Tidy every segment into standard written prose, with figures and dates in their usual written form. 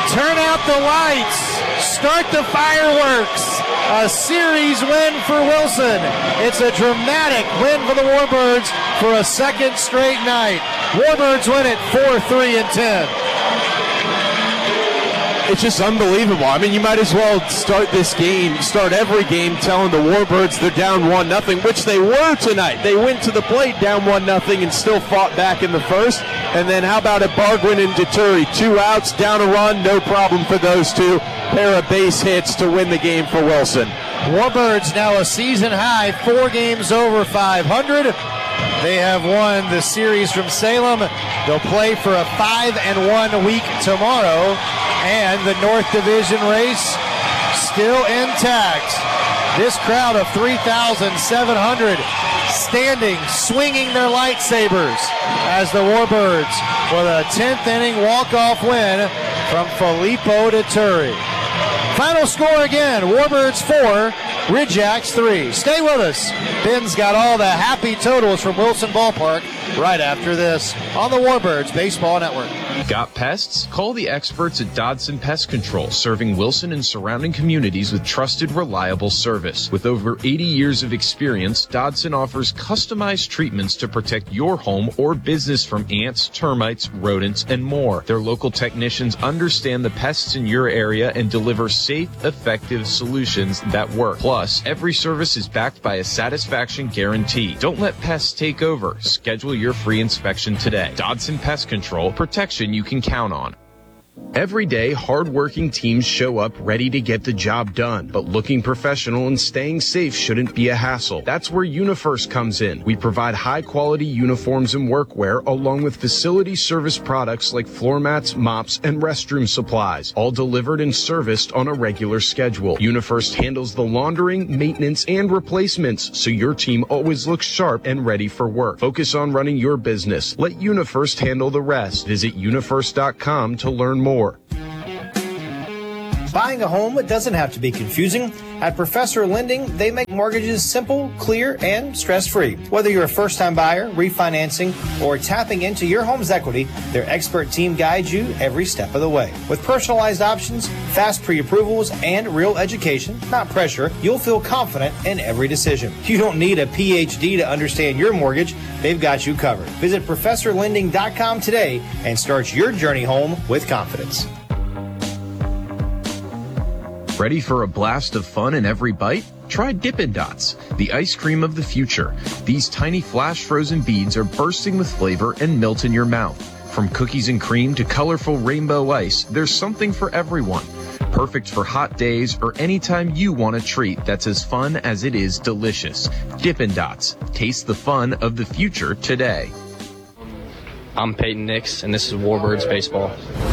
Turn out the lights. Start the fireworks. A series win for Wilson. It's a dramatic win for the Warbirds for a second straight night. Warbirds win it 4-3-10. It's just unbelievable. I mean, you might as well start every game telling the Warbirds they're down 1-0, which they were tonight. They went to the plate down 1-0 and still fought back in the first. And then how about Bargwin and Deturi? 2 outs, down a run, no problem for those two. Pair of base hits to win the game for Wilson. Warbirds now a season high, 4 games over 500. They have won the series from Salem. They'll play for a 5-1 week tomorrow. And the North Division race still intact. This crowd of 3,700 standing, swinging their lightsabers as the Warbirds with a 10th inning walk-off win from Filippo Deturi. Final score again, Warbirds 4, Ridgeax 3. Stay with us. Ben's got all the happy totals from Wilson Ballpark right after this on the Warbirds Baseball Network. Got pests? Call the experts at Dodson Pest Control, serving Wilson and surrounding communities with trusted, reliable service. With over 80 years of experience, Dodson offers customized treatments to protect your home or business from ants, termites, rodents, and more. Their local technicians understand the pests in your area and deliver safe, effective solutions that work. Plus, every service is backed by a satisfaction guarantee. Don't let pests take over. Schedule your free inspection today. Dodson Pest Control, protection you can count on. Every day, hard-working teams show up ready to get the job done. But looking professional and staying safe shouldn't be a hassle. That's where UniFirst comes in. We provide high-quality uniforms and workwear, along with facility service products like floor mats, mops, and restroom supplies, all delivered and serviced on a regular schedule. UniFirst handles the laundering, maintenance, and replacements, so your team always looks sharp and ready for work. Focus on running your business. Let UniFirst handle the rest. Visit unifirst.com to learn more. Buying a home, it doesn't have to be confusing. At Professor Lending, they make mortgages simple, clear, and stress-free. Whether you're a first-time buyer, refinancing, or tapping into your home's equity, their expert team guides you every step of the way. With personalized options, fast pre-approvals, and real education, not pressure, you'll feel confident in every decision. You don't need a PhD to understand your mortgage. They've got you covered. Visit ProfessorLending.com today and start your journey home with confidence. Ready for a blast of fun in every bite? Try Dippin' Dots, the ice cream of the future. These tiny flash-frozen beads are bursting with flavor and melt in your mouth. From cookies and cream to colorful rainbow ice, there's something for everyone. Perfect for hot days or anytime you want a treat that's as fun as it is delicious. Dippin' Dots. Taste the fun of the future today. I'm Peyton Nix, and this is Warbirds Baseball.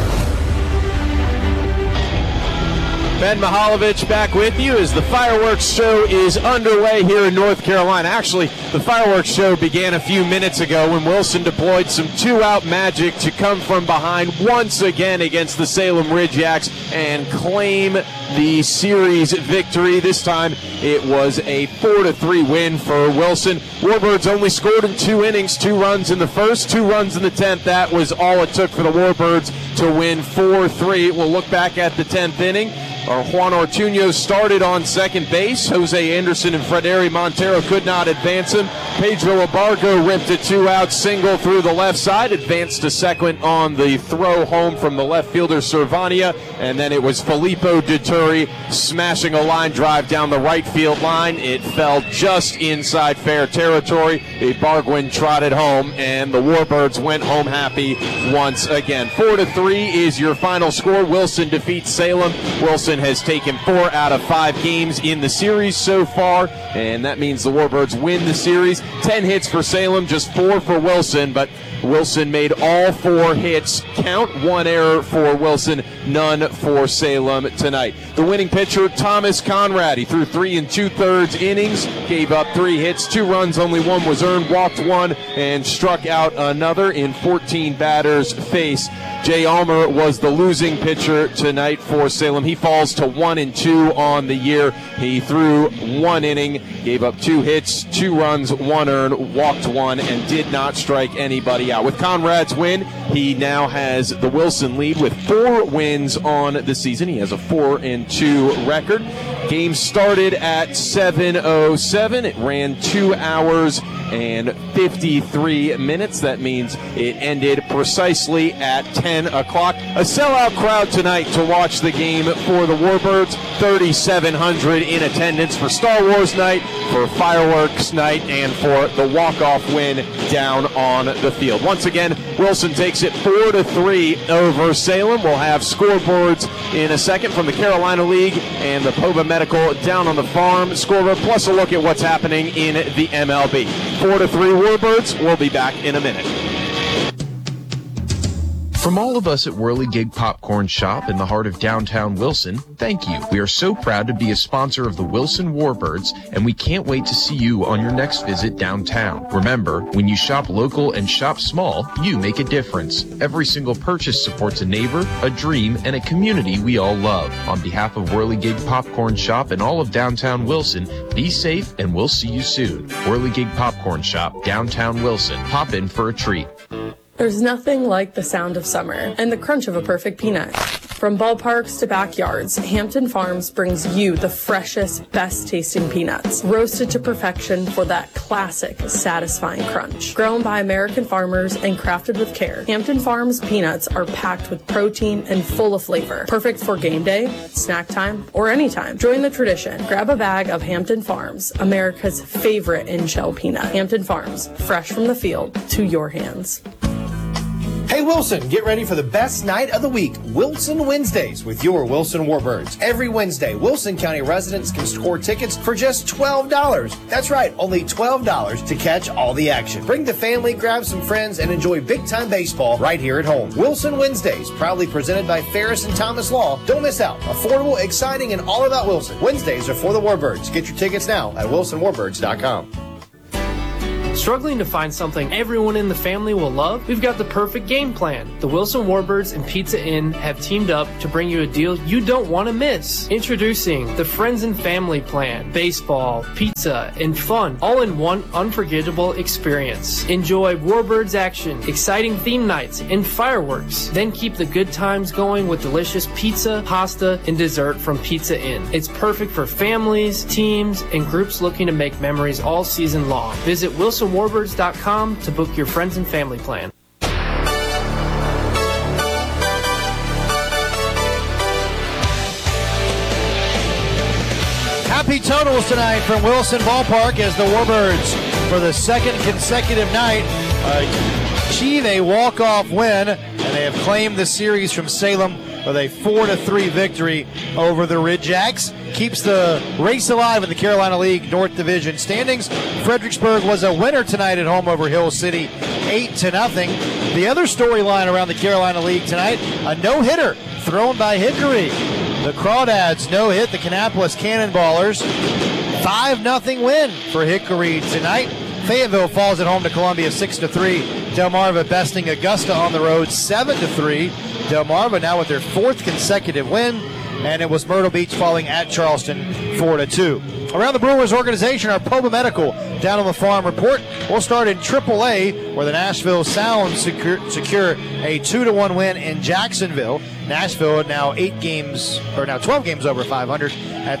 Ben Mihaljevic back with you as the fireworks show is underway here in North Carolina. Actually, the fireworks show began a few minutes ago when Wilson deployed some two-out magic to come from behind once again against the Salem Ridgeax and claim the series victory. This time it was a 4-3 win for Wilson. Warbirds only scored in 2 innings, 2 runs in the first, 2 runs in the 10th. That was all it took for the Warbirds to win 4-3. We'll look back at the 10th inning. Juan Ortuño started on second base. Jose Anderson and Frederi Montero could not advance him. Pedro Abargo ripped a 2-out single through the left side, advanced to second on the throw home from the left fielder Cervania, and then it was Filippo Deturi smashing a line drive down the right field line. It fell just inside fair territory. Bargwin trotted home, and the Warbirds went home happy once again. 4-3 is your final score. Wilson defeats Salem. Wilson has taken 4 out of 5 games in the series so far, and that means the Warbirds win the series. 10 hits for Salem, just 4 for Wilson, but Wilson made all 4 hits count. 1 error for Wilson, none for Salem tonight. The winning pitcher, Thomas Conrad. He threw 3 2/3 innings, gave up 3 hits, 2 runs, only 1 was earned, walked 1, and struck out another in 14 batters faced. Jay Almer was the losing pitcher tonight for Salem. He falls to 1-2 on the year. He threw 1 inning, gave up 2 hits, 2 runs, 1 earned, walked 1, and did not strike anybody Yeah, with Conrad's win, he now has the Wilson lead with 4 wins on the season. He has a 4-2 record. Game started at 7:07. It ran 2 hours and 53 minutes. That means it ended precisely at 10 o'clock. A sellout crowd tonight to watch the game for the Warbirds. 3,700 in attendance for Star Wars night, for fireworks night, and for the walk-off win down on the field. Once again, Wilson takes it 4-3 over Salem. We'll have scoreboards in a second from the Carolina League and the Pova Medical down on the farm scoreboard, plus a look at what's happening in the MLB. 4-3 Warbirds. We'll be back in a minute. From all of us at Whirligig Popcorn Shop in the heart of downtown Wilson, thank you. We are so proud to be a sponsor of the Wilson Warbirds, and we can't wait to see you on your next visit downtown. Remember, when you shop local and shop small, you make a difference. Every single purchase supports a neighbor, a dream, and a community we all love. On behalf of Whirligig Popcorn Shop and all of downtown Wilson, be safe, and we'll see you soon. Whirligig Popcorn Shop, downtown Wilson. Pop in for a treat. There's nothing like the sound of summer and the crunch of a perfect peanut. From ballparks to backyards, Hampton Farms brings you the freshest, best-tasting peanuts, roasted to perfection for that classic, satisfying crunch. Grown by American farmers and crafted with care, Hampton Farms peanuts are packed with protein and full of flavor, perfect for game day, snack time, or anytime. Join the tradition. Grab a bag of Hampton Farms, America's favorite in-shell peanut. Hampton Farms, fresh from the field to your hands. Hey Wilson, get ready for the best night of the week, Wilson Wednesdays, with your Wilson Warbirds. Every Wednesday, Wilson County residents can score tickets for just $12. That's right, only $12 to catch all the action. Bring the family, grab some friends, and enjoy big-time baseball right here at home. Wilson Wednesdays, proudly presented by Ferris and Thomas Law. Don't miss out. Affordable, exciting, and all about Wilson. Wednesdays are for the Warbirds. Get your tickets now at wilsonwarbirds.com. Struggling to find something everyone in the family will love? We've got the perfect game plan. The Wilson Warbirds and Pizza Inn have teamed up to bring you a deal you don't want to miss. Introducing the Friends and Family Plan. Baseball, pizza, and fun, all in one unforgettable experience. Enjoy Warbirds action, exciting theme nights, and fireworks. Then keep the good times going with delicious pizza, pasta, and dessert from Pizza Inn. It's perfect for families, teams, and groups looking to make memories all season long. Visit WilsonWarbirds.com to book your friends and family plan. Happy totals tonight from Wilson Ballpark as the Warbirds, for the second consecutive night, achieve a walk-off win, and they have claimed the series from Salem with a 4-3 victory over the Ridgejacks. Keeps the race alive in the Carolina League North Division standings. Fredericksburg was a winner tonight at home over Hill City, 8-0. The other storyline around the Carolina League tonight, a no-hitter thrown by Hickory. The Crawdads no-hit the Kannapolis Cannonballers. 5-0 win for Hickory tonight. Fayetteville falls at home to Columbia 6-3. Delmarva besting Augusta on the road 7-3. Delmarva now with their 4th consecutive win, and it was Myrtle Beach falling at Charleston 4-2. Around the Brewers organization, our Pova Medical down on the farm report. We'll start in AAA, where the Nashville Sound secure a 2-1 win in Jacksonville. Nashville now 12 games over 500 at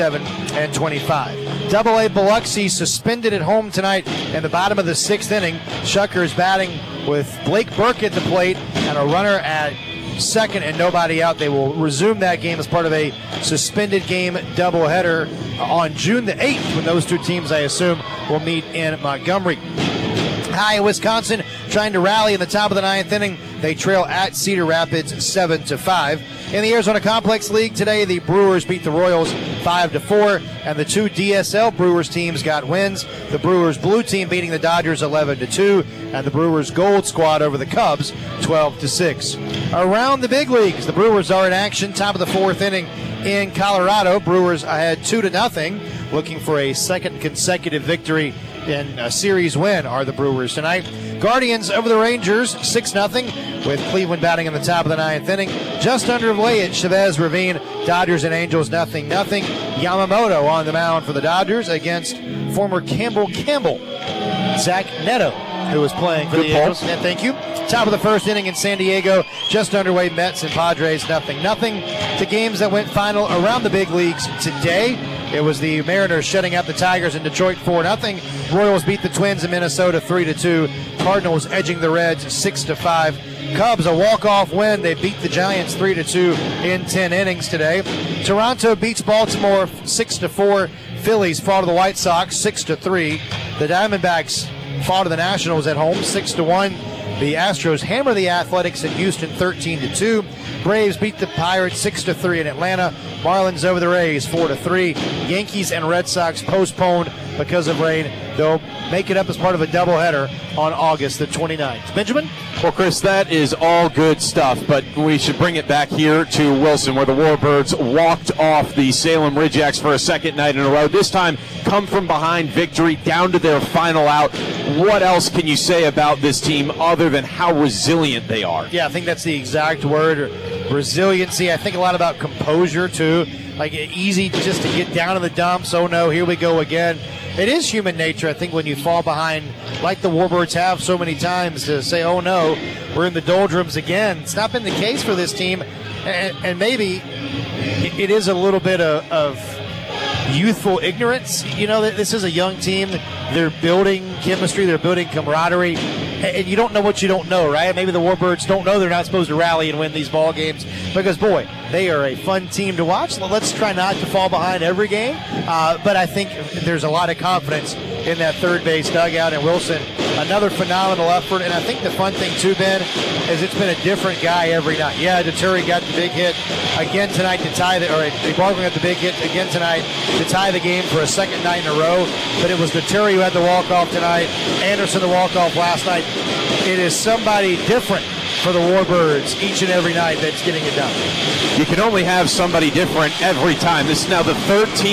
37-25. AA Biloxi suspended at home tonight in the bottom of the 6th inning. Shuckers batting with Blake Burke at the plate and a runner at second and nobody out. They will resume that game as part of a suspended game doubleheader on June the 8th, when those two teams, I assume, will meet in Montgomery. High Wisconsin trying to rally in the top of the 9th inning. They trail at Cedar Rapids 7-5. In the Arizona Complex League today, the Brewers beat the Royals 5-4, and the two DSL Brewers teams got wins. The Brewers blue team beating the Dodgers 11-2, and the Brewers gold squad over the Cubs 12-6. Around the big leagues, the Brewers are in action, top of the 4th inning in Colorado. Brewers ahead 2-0, looking for a 2nd consecutive victory in a series win are the Brewers tonight. Guardians over the Rangers 6-0, with Cleveland batting in the top of the 9th inning. Just underway at Chavez Ravine, Dodgers and Angels 0-0. Yamamoto on the mound for the Dodgers against former Campbell, Zach Neto. who was playing for the Angels. Yeah, thank you. Top of the first inning in San Diego, just underway. Mets and Padres, 0-0. To games that went final around the big leagues today. It was the Mariners shutting out the Tigers in Detroit 4-0. Royals beat the Twins in Minnesota 3-2. Cardinals edging the Reds 6-5. Cubs a walk-off win. They beat the Giants 3-2 in 10 innings today. Toronto beats Baltimore 6-4. Phillies fall to the White Sox 6-3. The Diamondbacks fall to the Nationals at home 6-1. The Astros hammer the Athletics in Houston 13-2. Braves beat the Pirates 6-3 in Atlanta. Marlins over the Rays 4-3. Yankees and Red Sox postponed because of rain. They'll make it up as part of a doubleheader on August the 29th. Benjamin? Well, Chris, that is all good stuff, but we should bring it back here to Wilson, where the Warbirds walked off the Salem Ridgeacs for a second night in a row. This time, come from behind victory down to their final out. What else can you say about this team other than how resilient they are? Yeah, I think that's the exact word, resiliency. I think a lot about composure, too. Like, easy just to get down in the dumps. Oh, no, here we go again. It is human nature, I think, when you fall behind, like the Warbirds have so many times, to say, oh, no, we're in the doldrums again. It's not been the case for this team, and maybe it is a little bit of youthful ignorance. You know, this is a young team. They're building chemistry. They're building camaraderie. And you don't know what you don't know, right? Maybe the Warbirds don't know they're not supposed to rally and win these ball games because, boy, they are a fun team to watch. Let's try not to fall behind every game. But I think there's a lot of confidence in that third base dugout. And Wilson, another phenomenal effort. And I think the fun thing, too, Ben, is it's been a different guy every night. Yeah, Deturi got the big hit again tonight to tie Bargman got the big hit again tonight to tie the game for a second night in a row. But it was Deturi who had the walk-off tonight, Anderson the walk-off last night. It is somebody different for the Warbirds each and every night that's getting it done. You can only have somebody different every time. This is now the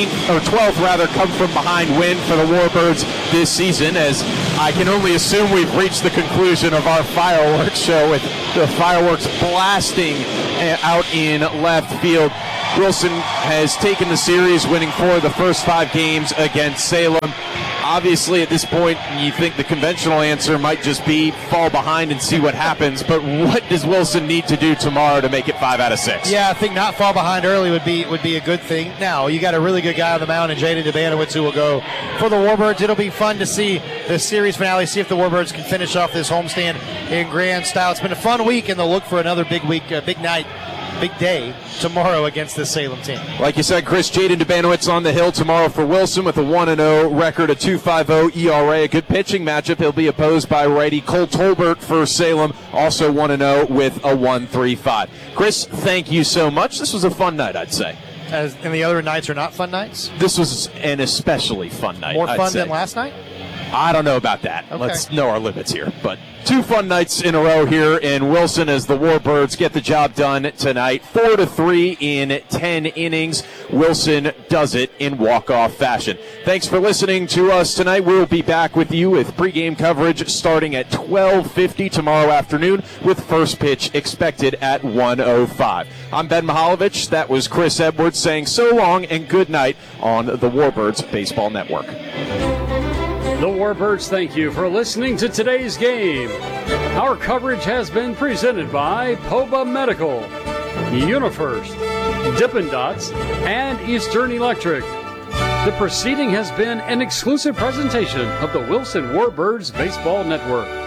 12th come from behind win for the Warbirds this season, as I can only assume we've reached the conclusion of our fireworks show with the fireworks blasting out in left field. Wilson has taken the series, winning 4 of the first 5 games against Salem. Obviously, at this point, you think the conventional answer might just be fall behind and see what happens. But what does Wilson need to do tomorrow to make it 5 out of 6? Yeah, I think not fall behind early would be a good thing. Now, you got a really good guy on the mound in Jaden Debanowitz who will go for the Warbirds. It'll be fun to see the series finale, see if the Warbirds can finish off this homestand in grand style. It's been a fun week, and they'll look for another big week, big night, big day tomorrow against the Salem team. Like you said, Chris, Jaden Debanowitz on the hill tomorrow for Wilson with a 1-0 record, a 2.50 ERA. A good pitching matchup. He'll be opposed by righty Cole Tolbert for Salem, also 1-0 with a 1.35. Chris, thank you so much. This was a fun night, I'd say. And the other nights are not fun nights? This was an especially fun night. More fun than last night? I don't know about that. Okay. Let's know our limits here. But 2 fun nights in a row here in Wilson as the Warbirds get the job done tonight. 4-3 in 10 innings. Wilson does it in walk-off fashion. Thanks for listening to us tonight. We'll be back with you with pregame coverage starting at 12:50 tomorrow afternoon with first pitch expected at 1:05. I'm Ben Mihaljevic. That was Chris Edwards saying so long and good night on the Warbirds Baseball Network. The Warbirds thank you for listening to today's game. Our coverage has been presented by Poba Medical, UniFirst, Dippin' Dots, and Eastern Electric. The proceeding has been an exclusive presentation of the Wilson Warbirds Baseball Network.